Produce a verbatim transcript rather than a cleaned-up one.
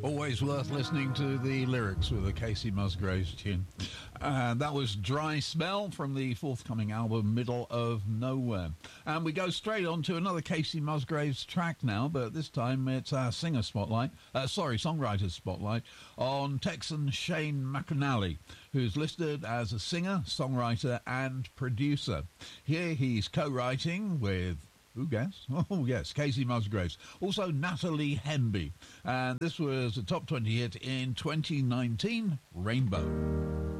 Always worth listening to the lyrics with a Casey Musgraves tune. And that was Dry Spell from the forthcoming album Middle of Nowhere. And we go straight on to another Casey Musgraves track now, but this time it's our singer spotlight, uh, sorry, songwriter spotlight, on Texan Shane McAnally, who's listed as a singer, songwriter and producer. Here he's co-writing with... Who guessed? Oh, yes, Casey Musgraves. Also, Natalie Hemby. And this was a top twenty hit in twenty nineteen, Rainbow.